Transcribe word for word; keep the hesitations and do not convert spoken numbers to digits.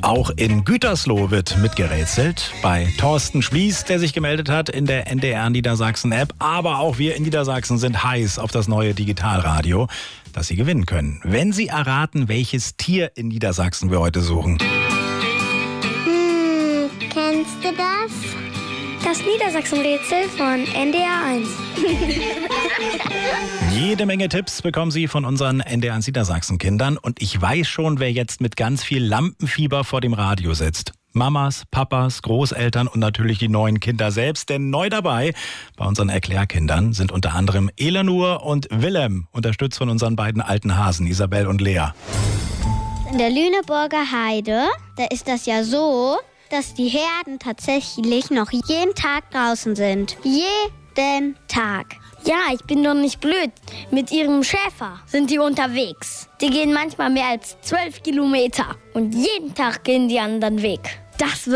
Auch in Gütersloh wird mitgerätselt. Bei Thorsten Schließ, der sich gemeldet hat in der N D R Niedersachsen-App. Aber auch wir in Niedersachsen sind heiß auf das neue Digitalradio, das Sie gewinnen können, wenn Sie erraten, welches Tier in Niedersachsen wir heute suchen. Hm, kennst du das? Das Niedersachsen-Rätsel von N D R eins. Jede Menge Tipps bekommen Sie von unseren N D R eins Niedersachsen-Kindern. Und ich weiß schon, wer jetzt mit ganz viel Lampenfieber vor dem Radio sitzt. Mamas, Papas, Großeltern und natürlich die neuen Kinder selbst. Denn neu dabei bei unseren Erklärkindern sind unter anderem Elanur und Willem, unterstützt von unseren beiden alten Hasen, Isabel und Lea. In der Lüneburger Heide, da ist das ja so, dass die Herden tatsächlich noch jeden Tag draußen sind. Jeden Tag. Ja, ich bin doch nicht blöd. Mit ihrem Schäfer sind die unterwegs. Die gehen manchmal mehr als zwölf Kilometer. Und jeden Tag gehen die anderen Weg. Das wird